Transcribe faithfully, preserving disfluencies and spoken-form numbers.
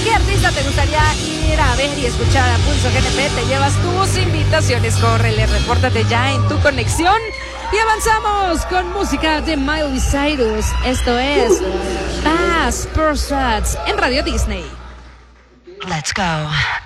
qué artista te gustaría ir a ver y escuchar a Pulso G N P? Te llevas tus invitaciones. Córrele, repórtate ya en tu conexión. Y avanzamos con música de Miley Cyrus. Esto es Pass Pursuits en Radio Disney. Let's go.